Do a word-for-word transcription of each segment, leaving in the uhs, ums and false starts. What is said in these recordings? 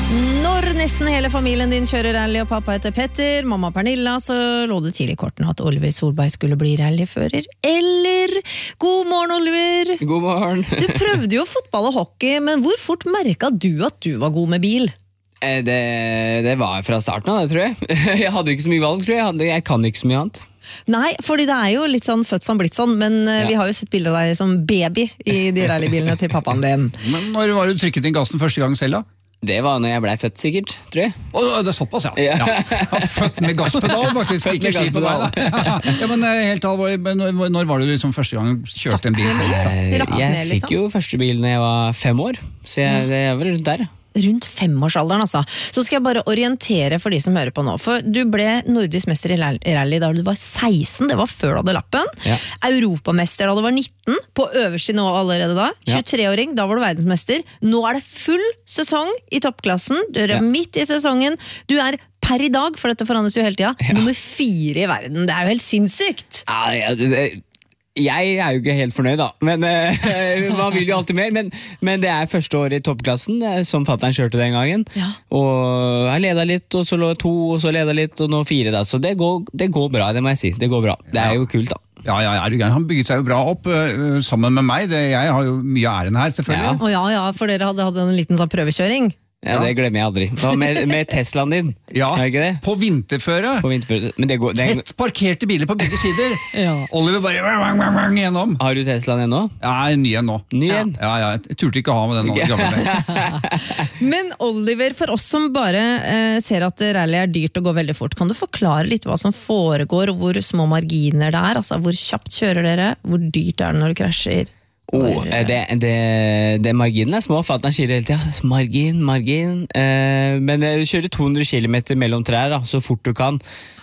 Når nesten hele familien din kjører rally og pappa heter Petter, mamma Pernilla, så lå det tidlig i kortene at Oliver Solberg skulle bli rallyfører. Eller, god morgen Oliver! God morgen! Du prøvde jo fotball og hockey, men hvor fort merket du at du var god med bil? Det, det var fra starten av det, tror jeg. Jeg hadde ikke så mye valg, tror jeg. Jeg, hadde, jeg kan ikke så mye annet. Nei, fordi det er jo litt sånn født som blitt sånn, men ja. Vi har jo sett bilder av deg som baby i de rallybilene til pappaen din. Men når var du trykket inn gassen første gang selv da? Det var når jeg ble født sikkert, tror jeg. Åh, det er såpass, ja. ja. ja. Jeg har født med gasspedal, faktisk. Ikke skipedal. Ja, men helt alvorlig, når, når var du liksom første gang kjørte en bil selv? Jeg fikk jo første bil når jeg var fem år, så jeg, det er vel rundt der. Rundt femårsalderen, altså. Så skal jeg bare orientere for de som hører på nå. For du ble nordisk mester i rally da du var seksten, det var før du hadde lappen. Ja. Europamester da du var nitten, på øverste nivå allerede da. tjuetre-åring, da var du verdensmester. Nå er det full sesong i toppklassen. Du er ja. midt i sesongen. Du er per i dag, for dette forandres jo hele tida, ja. nummer fire i verden. Det er jo helt sinnssykt! Ja, ja, det, det Jeg er jo ikke helt fornøyd da, men uh, man vil jo alltid mer, men, men det er første år i toppklassen, som fatteren kjørte den gangen, ja. Og jeg ledet litt, og så lå to, og så ledet litt, og nå fire da, så det går, det går bra, det må jeg si, det går bra, det er jo kult da. Ja, ja, er du gæren? Han bygget seg jo bra opp uh, sammen med meg, det, jeg har jo mye æren her selvfølgelig. Ja, oh, ja, ja, for dere hadde, hadde en liten sånn prøvekjøring. Ja, det glemmer jeg aldri. Med, med Teslaen din, ja, er det ikke det? På vinterføre. På vinterføre. Men det går, det... Tett parkerte biler på begge sider. ja. Oliver bare vang, vang, vang, gjennom. Har du Teslaen ennå? Ja, ny en nå. Ny en? Ja, ja, jeg turte ikke å ha med den okay. gamle. Men Oliver, for oss som bare eh, ser at rally er dyrt og går veldig fort, kan du forklare litt hva som foregår, og hvor små marginer det er? Altså, hvor kjapt kjører dere? Hvor dyrt er det når du krasjer? Oh, det, det, det marginen er små, for at han sier hele tiden margin, margin eh, men du kjører to hundre kilometer mellom trær da, så fort du kan.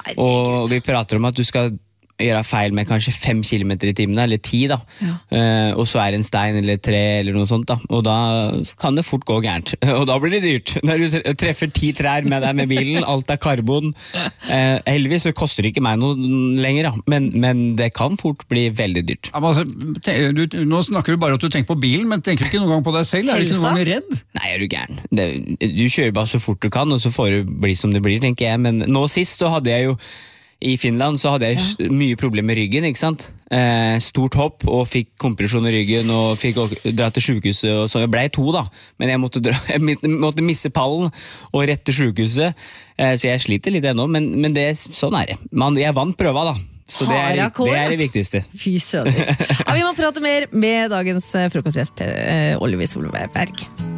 Og vi prater om at du skal gjøre feil med kanskje fem kilometer i timen, eller ti da, ja. uh, og så er det en stein eller tre eller noe sånt da, og da kan det fort gå gærent, og da blir det dyrt når du treffer ti trær med deg med bilen, alt er karbon, uh, heldigvis så koster det ikke meg noe lenger da, men, men det kan fort bli veldig dyrt. Ja, altså, du, nå snakker du bare at du tenker på bilen, men tenker du ikke noen gang på deg selv? Er du ikke noen gang redd? Nei, er du gæren. Det, du kjører bare så fort du kan, og så får det bli som det blir, tenker jeg, men nå sist så hadde jeg jo I Finland så hadde jeg ja. mye problemer med ryggen, ikke sant? Eh, stort hopp, og fikk kompresjon i ryggen, og fikk dra til sykehuset, og så jeg ble to da, men jeg måtte, dra, jeg måtte misse pallen, og rett til sykehuset, eh, så jeg sliter litt ennå, men, men det, sånn er det. Man, jeg vant prøva da, så det er, det er det viktigste. Fy søder. Ja, vi må prate mer med dagens frokostgjest, Oliver Solberg.